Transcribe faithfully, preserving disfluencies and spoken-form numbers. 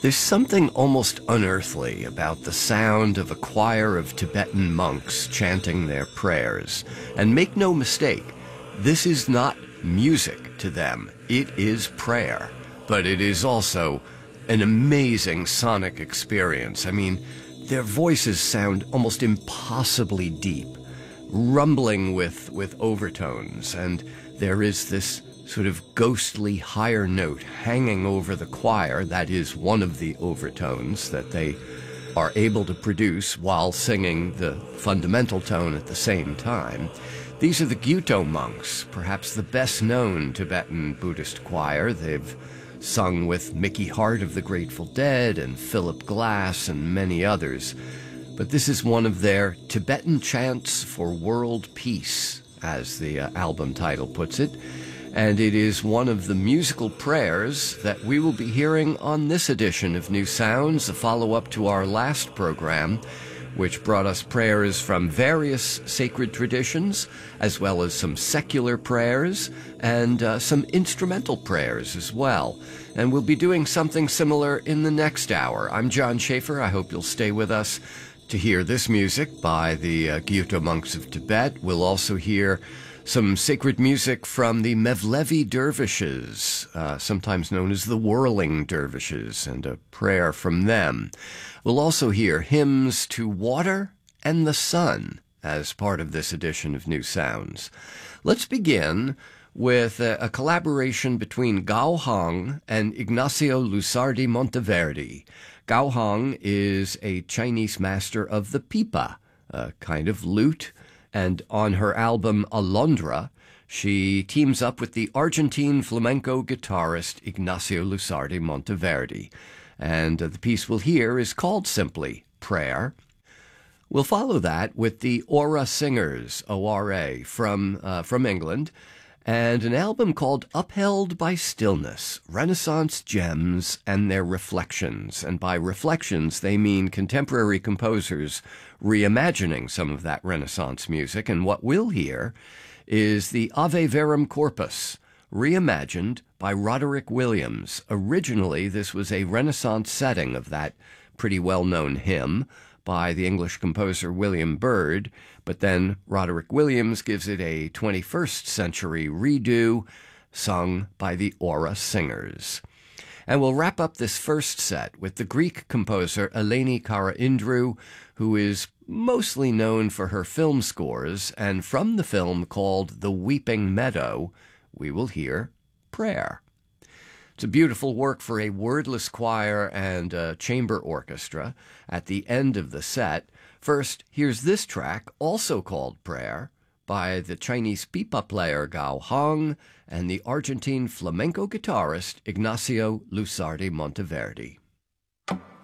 There's something almost unearthly about the sound of a choir of Tibetan monks chanting their prayers. And make no mistake, this is not music to them. It is prayer. But it is also an amazing sonic experience. I mean, their voices sound almost impossibly deep, rumbling with, with overtones, and there is this sort of ghostly higher note hanging over the choir. That is one of the overtones that they are able to produce while singing the fundamental tone at the same time. These are the Gyuto monks, perhaps the best known Tibetan Buddhist choir. They've sung with Mickey Hart of the Grateful Dead and Philip Glass and many others. But this is one of their Tibetan Chants for World Peace, as the uh, album title puts it. And it is one of the musical prayers that we will be hearing on this edition of New Sounds, a follow-up to our last program, which brought us prayers from various sacred traditions, as well as some secular prayers, and uh, some instrumental prayers as well. And we'll be doing something similar in the next hour. I'm John Schaefer. I hope you'll stay with us to hear this music by the uh, Gyuto monks of Tibet. We'll also hear some sacred music from the Mevlevi dervishes, uh, sometimes known as the whirling dervishes, and a prayer from them. We'll also hear hymns to water and the sun as part of this edition of New Sounds. Let's begin with a, a collaboration between Gao Hong and Ignacio Lusardi Monteverdi. Gao Hong is a Chinese master of the pipa, a kind of lute, and on her album Alondra, she teams up with the Argentine flamenco guitarist Ignacio Lusardi Monteverdi. And uh, the piece we'll hear is called simply Prayer. We'll follow that with the Ora Singers, O R A, from, uh, from England, and an album called Upheld by Stillness, Renaissance Gems and Their Reflections. And by reflections, they mean contemporary composers reimagining some of that Renaissance music. And what we'll hear is the Ave Verum Corpus, reimagined by Roderick Williams. Originally, this was a Renaissance setting of that pretty well-known hymn by the English composer William Byrd, but then Roderick Williams gives it a twenty-first century redo, sung by the Ora Singers. And we'll wrap up this first set with the Greek composer Eleni Karaindrou, who is mostly known for her film scores, and from the film called The Weeping Meadow, we will hear Prayer. It's a beautiful work for a wordless choir and a chamber orchestra. At the end of the set, first, here's this track, also called Prayer, by the Chinese pipa player Gao Hong and the Argentine flamenco guitarist Ignacio Lusardi Monteverdi.